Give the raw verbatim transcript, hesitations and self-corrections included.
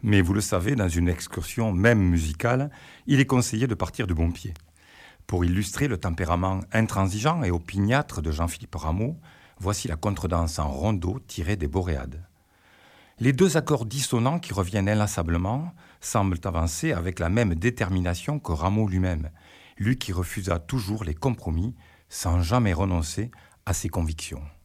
Mais vous le savez, dans une excursion, même musicale, il est conseillé de partir de bon pied. Pour illustrer le tempérament intransigeant et opiniâtre de Jean-Philippe Rameau, voici la contredanse en rondeau tirée des Boréades. Les deux accords dissonants qui reviennent inlassablement semblent avancer avec la même détermination que Rameau lui-même, lui qui refusa toujours les compromis sans jamais renoncer à ses convictions.